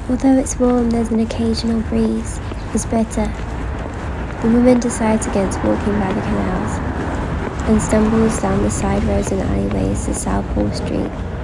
Although it's warm, there's an occasional breeze. It's better. The woman decides against walking by the canals and stumbles down the side roads and alleyways to South Hall Street.